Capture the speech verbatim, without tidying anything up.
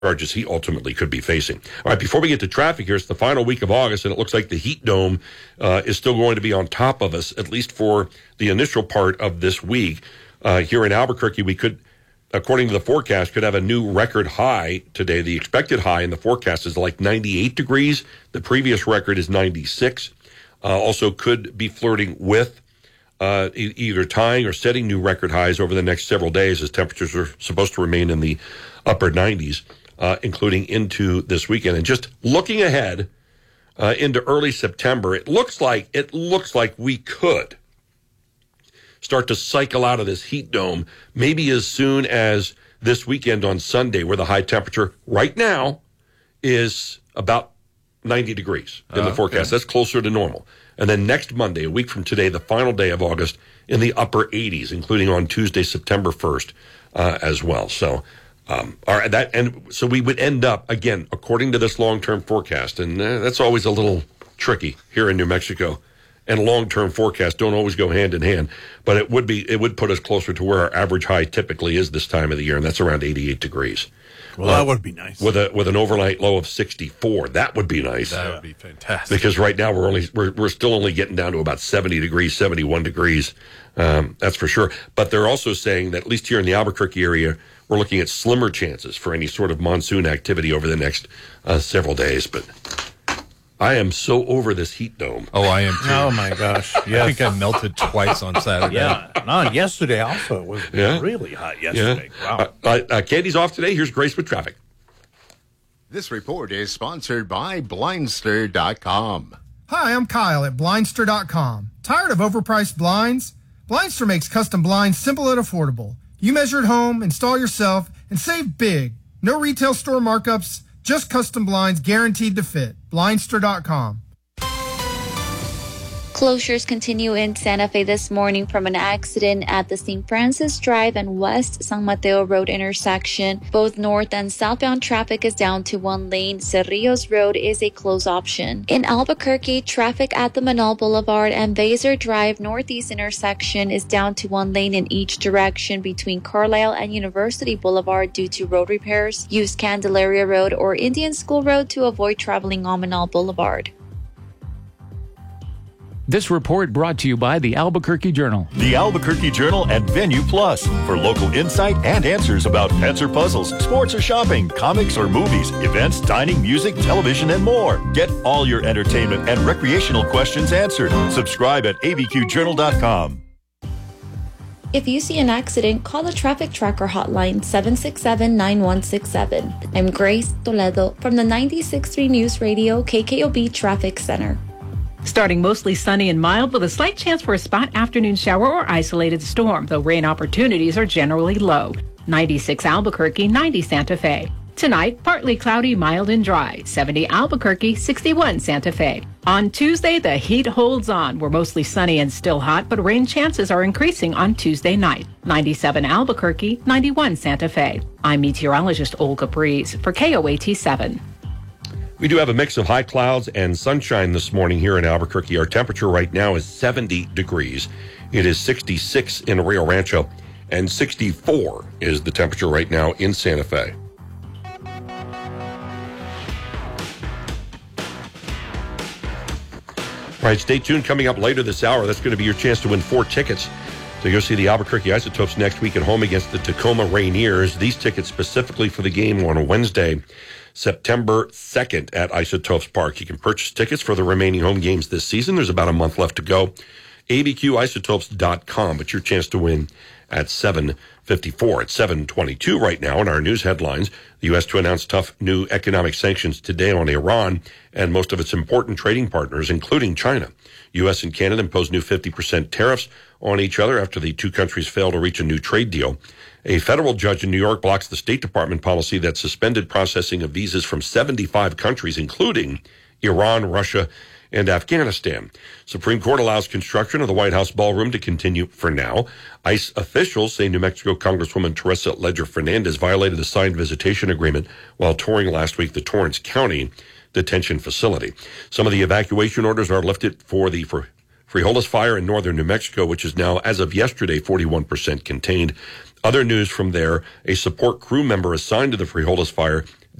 charges he ultimately could be facing. All right, before we get to traffic here, it's the final week of August, and it looks like the heat dome uh, is still going to be on top of us, at least for the initial part of this week. Uh, here in Albuquerque, we could, according to the forecast, could have a new record high today. The expected high in the forecast is like ninety-eight degrees. The previous record is ninety-six. Uh, also could be flirting with uh, e- either tying or setting new record highs over the next several days, as temperatures are supposed to remain in the upper nineties. Uh, including into this weekend. And just looking ahead uh, into early September, it looks like it looks like we could start to cycle out of this heat dome maybe as soon as this weekend on Sunday, where the high temperature right now is about ninety degrees in uh, the forecast. Okay. That's closer to normal. And then next Monday, a week from today, the final day of August, in the upper eighties, including on Tuesday, September first uh, as well. So Um, all right, that and so we would end up again, according to this long-term forecast, and uh, that's always a little tricky here in New Mexico. And long-term forecasts don't always go hand in hand, but it would be it would put us closer to where our average high typically is this time of the year, and that's around eighty-eight degrees. Well, uh, that would be nice. With a with an overnight low of sixty-four, that would be nice. That would be fantastic. Because right now we're only we're we're still only getting down to about seventy degrees, seventy-one degrees. Um, that's for sure. But they're also saying that at least here in the Albuquerque area, we're looking at slimmer chances for any sort of monsoon activity over the next uh, several days. But I am so over this heat dome. Oh, I am too. Oh, my gosh. Yes. I think I melted twice on Saturday. Yeah. No, yesterday also. It was yeah. really hot yesterday. Yeah. Wow. Uh, uh, Candy's off today. Here's Grace with traffic. This report is sponsored by Blindster dot com. Hi, I'm Kyle at Blindster dot com. Tired of overpriced blinds? Blindster makes custom blinds simple and affordable. You measure at home, install yourself, and save big. No retail store markups, just custom blinds guaranteed to fit. Blindster dot com. Closures continue in Santa Fe this morning from an accident at the Saint Francis Drive and West San Mateo Road intersection. Both north and southbound traffic is down to one lane. Cerrillos Road is a closed option. In Albuquerque, traffic at the Manal Boulevard and Baser Drive Northeast intersection is down to one lane in each direction between Carlisle and University Boulevard due to road repairs. Use Candelaria Road or Indian School Road to avoid traveling on Manal Boulevard. This report brought to you by the Albuquerque Journal. The Albuquerque Journal and Venue Plus for local insight and answers about pets or puzzles, sports or shopping, comics or movies, events, dining, music, television, and more. Get all your entertainment and recreational questions answered. Subscribe at A B Q journal dot com. If you see an accident, call the Traffic Tracker hotline seven six seven, nine one six seven. I'm Grace Toledo from the ninety-six point three News Radio K K O B Traffic Center. Starting mostly sunny and mild with a slight chance for a spot afternoon shower or isolated storm, though rain opportunities are generally low. ninety-six Albuquerque, ninety Santa Fe. Tonight, partly cloudy, mild and dry. seventy Albuquerque, sixty-one Santa Fe. On Tuesday, the heat holds on. We're mostly sunny and still hot, but rain chances are increasing on Tuesday night. ninety-seven Albuquerque, ninety-one Santa Fe. I'm meteorologist Olga Breeze for K O A T seven. We do have a mix of high clouds and sunshine this morning here in Albuquerque. Our temperature right now is seventy degrees. It is sixty-six in Rio Rancho, and sixty-four is the temperature right now in Santa Fe. All right, stay tuned. Coming up later this hour, that's going to be your chance to win four tickets to go see the Albuquerque Isotopes next week at home against the Tacoma Rainiers. These tickets specifically for the game on Wednesday, September second at Isotopes Park. You can purchase tickets for the remaining home games this season. There's about a month left to go. A B Q isotopes dot com, but your chance to win at seven fifty-four. At seven twenty-two right now in our news headlines, the U S to announce tough new economic sanctions today on Iran and most of its important trading partners, including China. U S and Canada imposed new fifty percent tariffs on each other after the two countries failed to reach a new trade deal. A federal judge in New York blocks the State Department policy that suspended processing of visas from seventy-five countries, including Iran, Russia, and Afghanistan. Supreme Court allows construction of the White House ballroom to continue for now. ICE officials say New Mexico Congresswoman Teresa Ledger Fernandez violated the signed visitation agreement while touring last week the Torrance County detention facility. Some of the evacuation orders are lifted for the for Frijoles fire in northern New Mexico, which is now, as of yesterday, forty-one percent contained. Other news from there, a support crew member assigned to the Frijoles fire